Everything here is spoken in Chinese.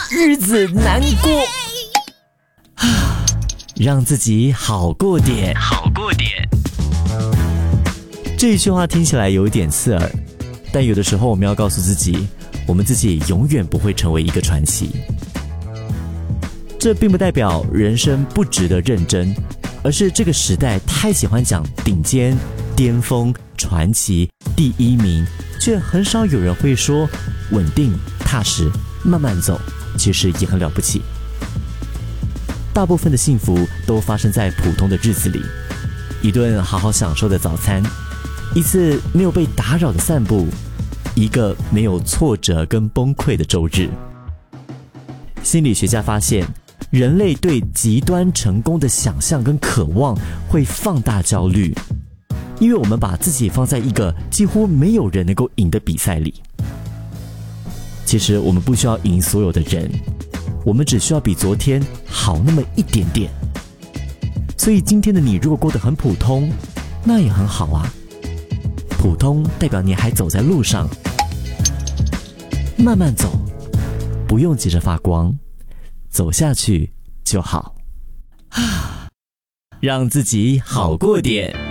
日子难过，让自己好过点。这一句话听起来有点刺耳，但有的时候我们要告诉自己，我们自己永远不会成为一个传奇。这并不代表人生不值得认真，而是这个时代太喜欢讲顶尖、巅峰、传奇、第一名，却很少有人会说稳定、踏实、慢慢走，其实也很了不起。大部分的幸福都发生在普通的日子里，一顿好好享受的早餐，一次没有被打扰的散步，一个没有挫折跟崩溃的周日。心理学家发现，人类对极端成功的想象跟渴望会放大焦虑，因为我们把自己放在一个几乎没有人能够赢的比赛里。其实我们不需要赢所有的人，我们只需要比昨天好那么一点点。所以今天的你如果过得很普通，那也很好啊。普通代表你还走在路上，慢慢走，不用急着发光，走下去就好。让自己好过点。